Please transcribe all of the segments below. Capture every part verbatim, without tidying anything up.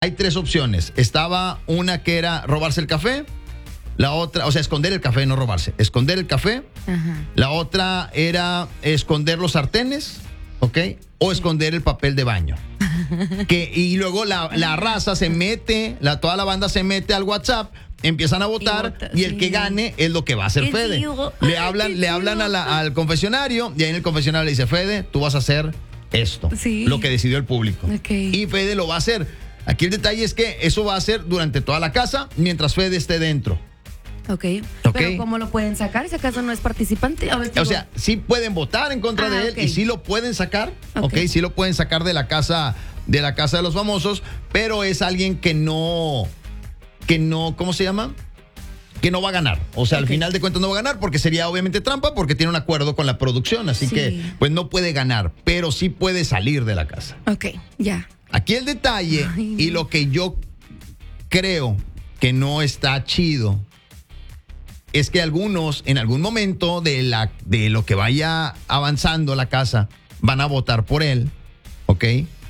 hay tres opciones. Estaba una que era robarse el café, la otra, o sea, esconder el café, no robarse, esconder el café. Ajá. La otra era esconder los sartenes, ¿ok? O esconder el papel de baño. Que, y luego la, la raza se mete, la, toda la banda se mete al WhatsApp, empiezan a votar y, vota, y el sí. que gane es lo que va a hacer Fede. Digo, le hablan, le hablan a la, al confesionario y ahí en el confesionario le dice, Fede, tú vas a hacer esto, sí. lo que decidió el público. Okay. Y Fede lo va a hacer. Aquí el detalle es que eso va a ser durante toda la casa mientras Fede esté dentro. Ok, okay. Pero ¿cómo lo pueden sacar si acaso no es participante? O, o sea, sí pueden votar en contra ah, de él okay. y sí lo pueden sacar, ok, okay. sí lo pueden sacar de la casa de la casa de los famosos, pero es alguien que no, que no, ¿cómo se llama? Que no va a ganar. O sea, okay. al final de cuentas no va a ganar porque sería obviamente trampa porque tiene un acuerdo con la producción, así sí. que pues no puede ganar, pero sí puede salir de la casa. Ok, ya. Aquí el detalle Ay, no. y lo que yo creo que no está chido es que algunos en algún momento de, la, de lo que vaya avanzando la casa van a votar por él, ¿ok?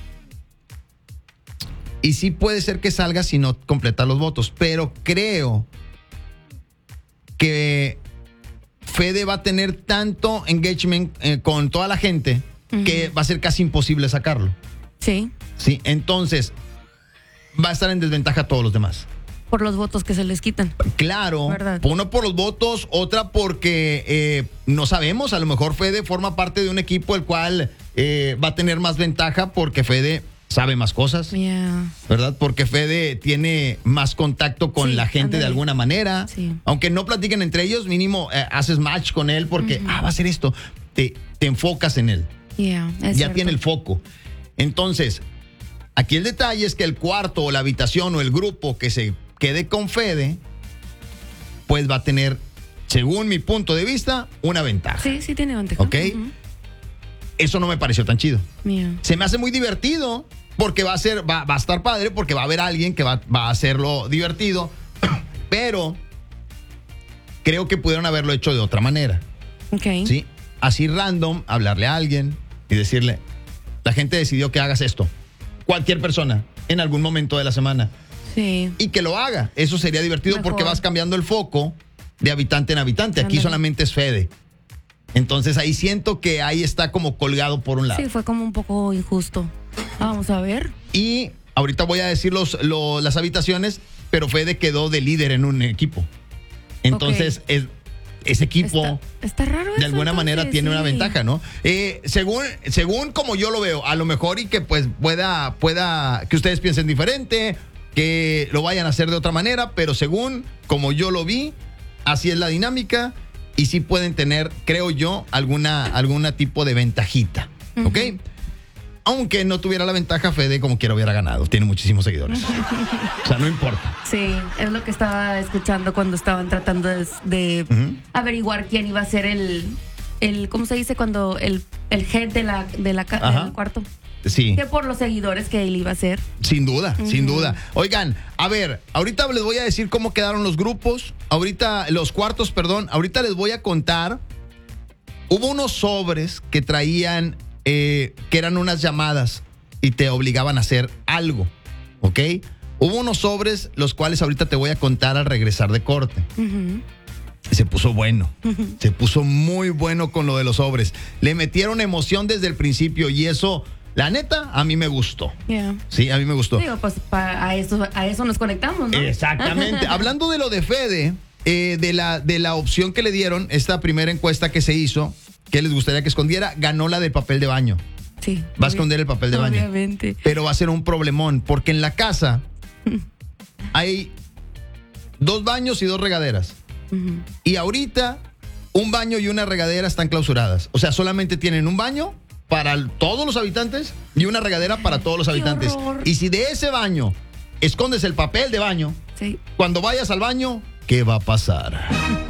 Y sí puede ser que salga si no completa los votos, pero creo que Fede va a tener tanto engagement eh, con toda la gente uh-huh. que va a ser casi imposible sacarlo. Sí. Sí, entonces va a estar en desventaja a todos los demás. Por los votos que se les quitan. Claro, ¿verdad? Uno por los votos, otra porque eh, no sabemos, a lo mejor Fede forma parte de un equipo el cual eh, va a tener más ventaja porque Fede sabe más cosas, yeah. ¿verdad? Porque Fede tiene más contacto con sí, la gente andale. de alguna manera, sí. aunque no platiquen entre ellos, mínimo eh, haces match con él porque, uh-huh. ah, va a hacer esto, te, te enfocas en él, yeah, ya cierto. tiene el foco. Entonces, aquí el detalle es que el cuarto o la habitación o el grupo que se quede con Fede, pues va a tener, según mi punto de vista, una ventaja. Sí, sí tiene ventaja. ¿Ok? Uh-huh. Eso no me pareció tan chido. Yeah. Se me hace muy divertido porque va a ser, va, va a estar padre porque va a haber alguien que va, va a hacerlo divertido, pero creo que pudieron haberlo hecho de otra manera. Ok. ¿Sí? Así random, hablarle a alguien y decirle, la gente decidió que hagas esto. Cualquier persona, en algún momento de la semana. Sí. Y que lo haga. Eso sería divertido Mejor. porque vas cambiando el foco de habitante en habitante. Aquí Andale. solamente es Fede. Entonces ahí siento que ahí está como colgado por un lado. Sí, fue como un poco injusto. Vamos a ver. Y ahorita voy a decir los, lo, las habitaciones, pero Fede quedó de líder en un equipo. Entonces okay. es, ese equipo está, está raro de eso, alguna entonces, manera tiene sí. una ventaja, ¿no? Eh, según, según como yo lo veo, a lo mejor y que pues pueda, pueda que ustedes piensen diferente, que lo vayan a hacer de otra manera, pero según como yo lo vi, así es la dinámica y sí pueden tener, creo yo, alguna, alguna tipo de ventajita, ¿ok? Uh-huh. Aunque no tuviera la ventaja, Fede como quiera hubiera ganado, tiene muchísimos seguidores. O sea, no importa. Sí, es lo que estaba escuchando cuando estaban tratando de, de uh-huh. averiguar quién iba a ser el, el ¿cómo se dice? Cuando el, el head de la, de la del cuarto. Sí. Que por los seguidores que él iba a ser. Sin duda, uh-huh. sin duda. Oigan, a ver, ahorita les voy a decir cómo quedaron los grupos. Ahorita, los cuartos, perdón. Ahorita les voy a contar. Hubo unos sobres que traían, eh, que eran unas llamadas y te obligaban a hacer algo, ¿ok? Hubo unos sobres, los cuales ahorita te voy a contar al regresar de corte. Uh-huh. Se puso bueno, uh-huh. se puso muy bueno con lo de los sobres. Le metieron emoción desde el principio y eso... La neta, a mí me gustó. Yeah. Sí, a mí me gustó. Digo, pues pa, a, eso, a eso nos conectamos, ¿no? Exactamente. Hablando de lo de Fede, eh, de, la, de la opción que le dieron, esta primera encuesta que se hizo, que les gustaría que escondiera, ganó la del papel de baño. Sí. Va a esconder el papel de baño. Obviamente. Pero va a ser un problemón, porque en la casa hay dos baños y dos regaderas. Uh-huh. Y ahorita, un baño y una regadera están clausuradas. O sea, solamente tienen un baño para todos los habitantes y una regadera para todos los habitantes. Y si de ese baño escondes el papel de baño, sí. cuando vayas al baño, ¿qué va a pasar?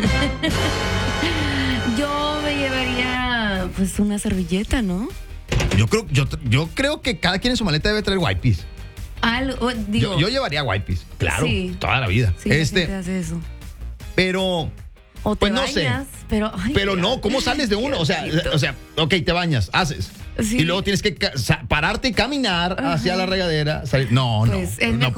Yo me llevaría pues una servilleta, ¿no? Yo creo, yo, yo creo que cada quien en su maleta debe traer wipes. Algo, digo, yo, yo llevaría wipes, claro, sí. toda la vida. Sí, este, la gente hace eso. Pero... O te pues no bañas, sé. pero, ay, pero no, ¿cómo sales de uno? O sea, o sea, ok, te bañas, haces. Sí. Y luego tienes que ca- pararte y caminar hacia la regadera. Salir. No, pues no. es no